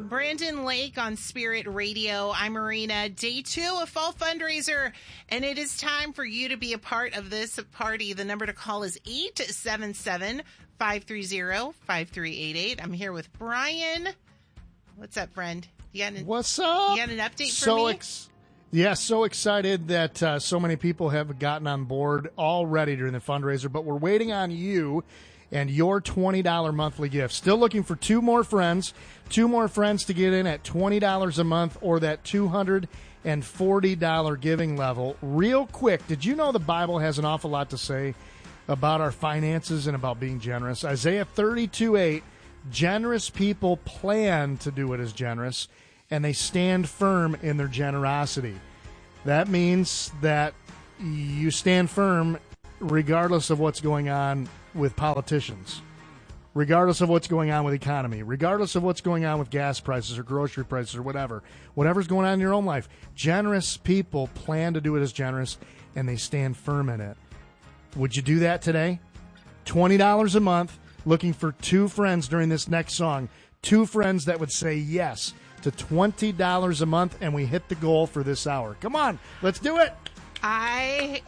Brandon Lake on Spirit Radio. I'm Marina. Day 2 of Fall Fundraiser, and it is time for you to be a part of this party. The number to call is 877-530-5388. I'm here with Brian. What's up, friend? What's up? You got an update for me? So excited that so many people have gotten on board already during the fundraiser, but we're waiting on you and your $20 monthly gift. Still looking for two more friends to get in at $20 a month or that $240 giving level. Real quick, did you know the Bible has an awful lot to say about our finances and about being generous? Isaiah 32:8, generous people plan to do what is generous, and they stand firm in their generosity. That means that you stand firm regardless of what's going on with politicians, regardless of what's going on with the economy, regardless of what's going on with gas prices or grocery prices or whatever's going on in your own life. Generous people plan to do it as generous, and they stand firm in it. Would you do that today? $20 a month, looking for two friends during this next song, two friends that would say yes to $20 a month, and we hit the goal for this hour. Come on, let's do it. I